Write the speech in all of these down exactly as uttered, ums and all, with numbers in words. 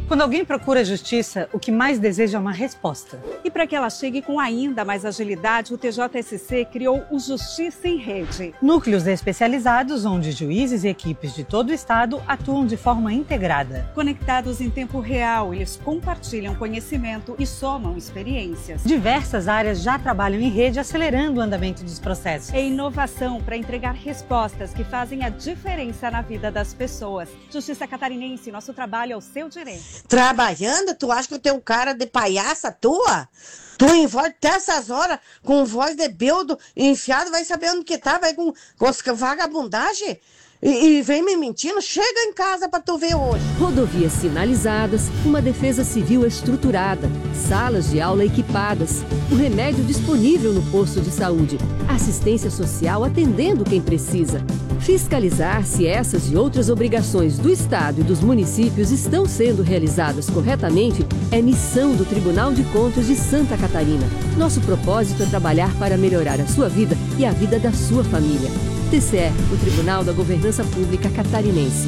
Quando alguém procura justiça, o que mais deseja é uma resposta. E para que ela chegue com ainda mais agilidade, o T J S C criou o Justiça em Rede. Núcleos especializados onde juízes e equipes de todo o estado atuam de forma integrada. Conectados em tempo real, eles compartilham conhecimento e somam experiências. Diversas áreas já trabalham em rede, acelerando o andamento dos processos. É inovação para entregar respostas que fazem a diferença na vida das pessoas. Justiça Catarinense, nosso trabalho é o seu direito. Trabalhando? Tu acha que eu tenho cara de palhaça tua? Tu em voz até essas horas, com voz de beldo enfiado, vai saber onde que tá, vai com, com vagabundagem? E, e vem me mentindo? Chega em casa pra tu ver hoje. Rodovias sinalizadas, uma defesa civil estruturada, salas de aula equipadas, o remédio disponível no posto de saúde, assistência social atendendo quem precisa. Fiscalizar se essas e outras obrigações do Estado e dos municípios estão sendo realizadas corretamente é missão do Tribunal de Contas de Santa Catarina. Nosso propósito é trabalhar para melhorar a sua vida e a vida da sua família. T C E, o Tribunal da Governança Pública Catarinense.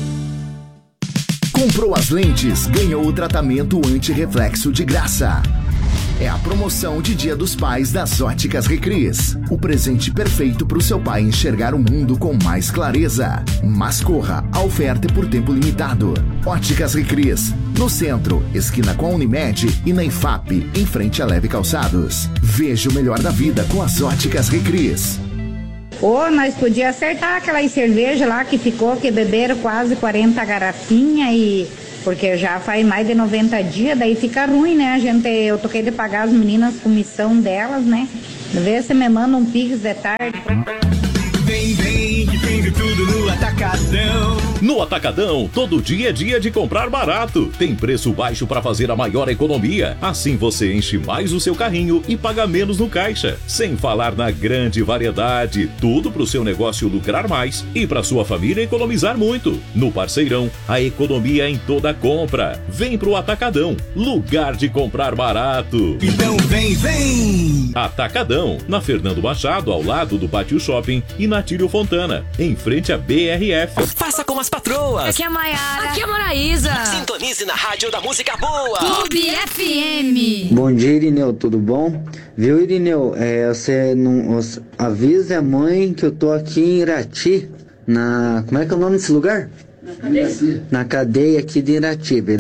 Comprou as lentes, ganhou o tratamento anti-reflexo de graça. É a promoção de Dia dos Pais das Óticas Recris. O presente perfeito para o seu pai enxergar o mundo com mais clareza. Mas corra, a oferta é por tempo limitado. Óticas Recris, no centro, esquina com a Unimed e na I F A P, em frente a Leve Calçados. Veja o melhor da vida com as Óticas Recris. Ô, oh, nós podíamos acertar aquela cerveja lá que ficou, que beberam quase quarenta garrafinhas e... Porque já faz mais de noventa dias, daí fica ruim, né? A gente, eu toquei de pagar as meninas a comissão delas, né? Vê se me manda um pix de tarde. Vem, vem, que tem de tudo no Atacadão. No Atacadão, todo dia é dia de comprar barato. Tem preço baixo para fazer a maior economia. Assim você enche mais o seu carrinho e paga menos no caixa. Sem falar na grande variedade. Tudo para o seu negócio lucrar mais e para sua família economizar muito. No Parceirão, a economia em toda compra. Vem pro Atacadão, lugar de comprar barato. Então vem, vem! Atacadão, na Fernando Machado, ao lado do Pátio Shopping e na Tírio Fontana, em frente à B R F. Faça como as patroas. Aqui é a Maiara. Aqui é a Moraísa. Sintonize na rádio da música boa. Clube F M. Bom dia, Irineu, tudo bom? Viu, Irineu, é, você não você avisa a mãe que eu tô aqui em Irati, na... como é que é o nome desse lugar? Na cadeia. Na cadeia aqui de Irati, beleza?